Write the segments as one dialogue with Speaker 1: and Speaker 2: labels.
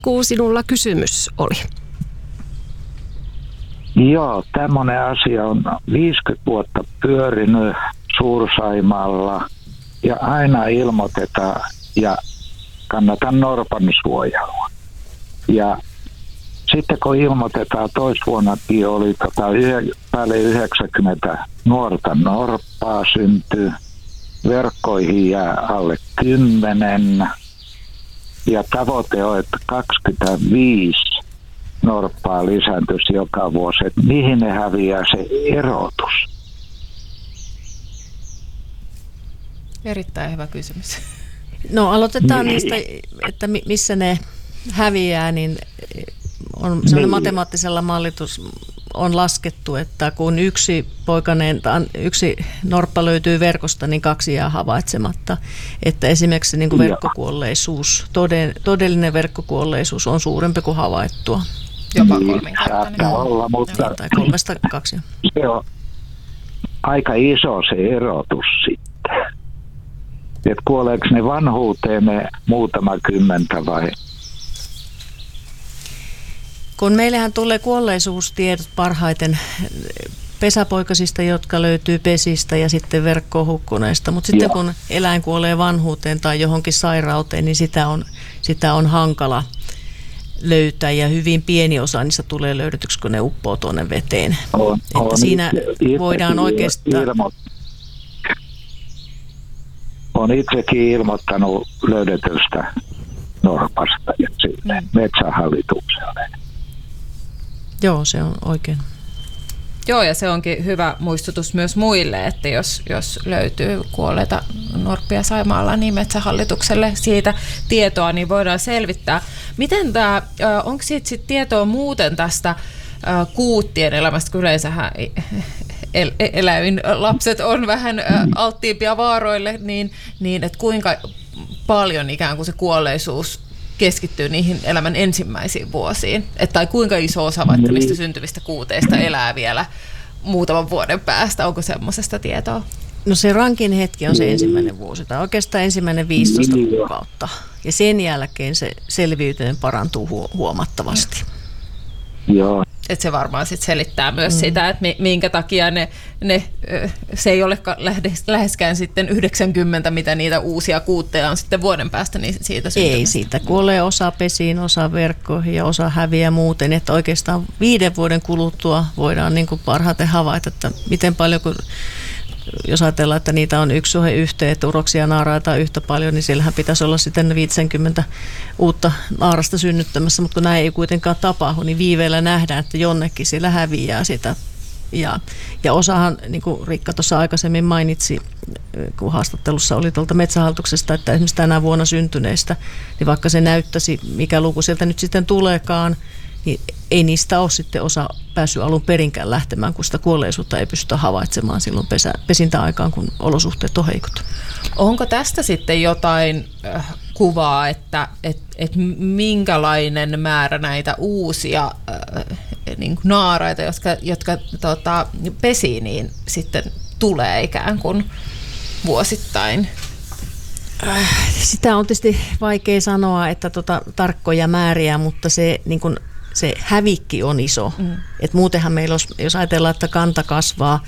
Speaker 1: Riku, sinulla kysymys oli.
Speaker 2: Joo, tämmöinen asia on 50 vuotta pyörinyt Suur-Saimaalla ja aina ilmoitetaan ja kannatan norpan suojelua. Ja sitten kun ilmoitetaan, toisvuonnakin oli päälle 90 nuorta norppaa syntyy, verkkoihin jää alle 10 ja tavoite on, että 25 norppaa lisääntyisi joka vuosi. Että mihin ne häviää se erotus?
Speaker 3: Erittäin hyvä kysymys.
Speaker 4: No aloitetaan niistä, että missä ne häviää, niin on sellainen matemaattisella mallitus on laskettu, että kun yksi norppa löytyy verkosta, niin 2 jää havaitsematta. Että esimerkiksi niin kuin verkkokuolleisuus, todellinen verkkokuolleisuus on suurempi kuin havaittua.
Speaker 3: Jopa 3-kertainen.
Speaker 2: Tai
Speaker 4: 3-2.
Speaker 2: Se on aika iso se erotus sitten. Että kuoleeko ne vanhuuteen ne muutama kymmentä vai?
Speaker 4: Kun meillähän tulee kuolleisuustiedot parhaiten pesäpoikasista, jotka löytyy pesistä ja sitten verkkoon hukkuneista. Mutta sitten kun eläin kuolee vanhuuteen tai johonkin sairauteen, niin sitä on hankala löytää ja hyvin pieni osa niistä tulee löydetyksi, kun ne uppoo tuonne veteen. Että siinä voidaan oikeastaan...
Speaker 2: Olen itsekin ilmoittanut löydetystä norpasta ja sille Metsähallitukselle.
Speaker 4: Joo, se on oikein.
Speaker 3: Joo, ja se onkin hyvä muistutus myös muille, että jos löytyy kuolleita norppia Saimaalla, niin Metsähallitukselle siitä tietoa niin voidaan selvittää. Miten onko siitä sit tietoa muuten tästä kuuttien elämästä, kun yleensähän eläin lapset on vähän alttiimpia vaaroille, niin että kuinka paljon ikään kuin se kuolleisuus keskittyy niihin elämän ensimmäisiin vuosiin, tai kuinka iso osa vaikka niistä syntyvistä kuuteista elää vielä muutaman vuoden päästä, onko semmoisesta tietoa?
Speaker 4: No se rankin hetki on se ensimmäinen vuosi, tai oikeastaan ensimmäinen 15 kuukautta, ja sen jälkeen se selviytyminen parantuu huomattavasti.
Speaker 2: Joo.
Speaker 3: Että se varmaan sit selittää myös sitä, että minkä takia se ei ole läheskään sitten 90, mitä niitä uusia kuutteja on sitten vuoden päästä niin siitä syntymistä.
Speaker 4: Ei, siitä kuolee osa pesiin, osa verkkoihin ja osa häviää muuten. Että oikeastaan 5 vuoden kuluttua voidaan niin kuin parhaiten havaita, että miten paljon, jos ajatellaan, että niitä on yksi suhe yhteen, että uroksia naaraita yhtä paljon, niin siellähän pitäisi olla sitten 50 uutta naarasta synnyttämässä, mutta kun näin ei kuitenkaan tapahdu, niin viiveellä nähdään, että jonnekin siellä häviää sitä. Ja osahan, niin kuin Riikka tuossa aikaisemmin mainitsi, kun haastattelussa oli tuolta Metsähallituksesta, että esimerkiksi tänä vuonna syntyneistä, niin vaikka se näyttäisi, mikä luku sieltä nyt sitten tuleekaan, niin ei niistä ole sitten osa päässyt alun perinkään lähtemään, kun sitä kuolleisuutta ei pystytä havaitsemaan silloin pesintäaikaan, kun olosuhteet on heikot.
Speaker 3: Onko tästä sitten jotain kuvaa, että minkälainen määrä näitä uusia niin kuin naaraita, jotka pesii, niin sitten tulee ikään kuin vuosittain?
Speaker 4: Sitä on tietysti vaikea sanoa, että tarkkoja määriä, mutta se niin kuin se hävikki on iso. Et muutenhan meillä, jos ajatellaan, että kanta kasvaa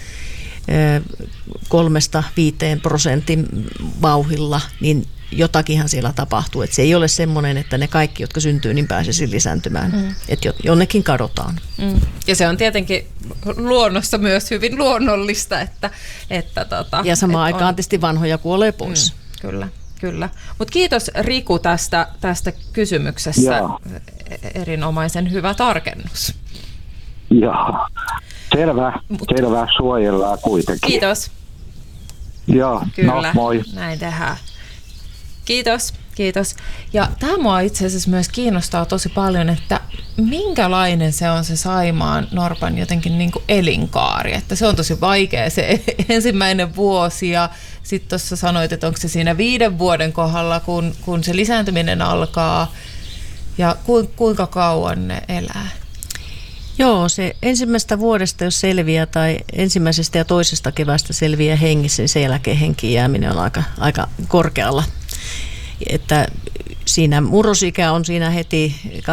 Speaker 4: 3-5% vauhdilla, niin jotakinhan siellä tapahtuu. Et se ei ole semmoinen, että ne kaikki, jotka syntyy, niin pääsisi lisääntymään. Että jonnekin kadotaan.
Speaker 3: Ja se on tietenkin luonnossa myös hyvin luonnollista.
Speaker 4: Ja samaan aikaan tietysti vanhoja kuolee pois.
Speaker 3: Kyllä. Mutta kiitos Riku tästä kysymyksestä. Joo. Erinomaisen hyvä tarkennus.
Speaker 2: Joo. Selvä. Suojellaan kuitenkin.
Speaker 3: Kiitos.
Speaker 2: Joo,
Speaker 3: kyllä.
Speaker 2: Moi.
Speaker 3: Näin tehdään. Kiitos. Ja tämä mua itse asiassa myös kiinnostaa tosi paljon, että minkälainen se on se Saimaan norpan jotenkin niin kuin elinkaari. Että se on tosi vaikea se ensimmäinen vuosi ja sitten tuossa sanoit, että onko se siinä 5 vuoden kohdalla, kun se lisääntyminen alkaa ja kuinka kauan ne elää?
Speaker 4: Joo, se ensimmäisestä vuodesta, jos selviää, tai ensimmäisestä ja toisesta kevästä selviää hengissä, niin sen jälkeen henkiin jääminen on aika korkealla. Että siinä murrosikä on siinä heti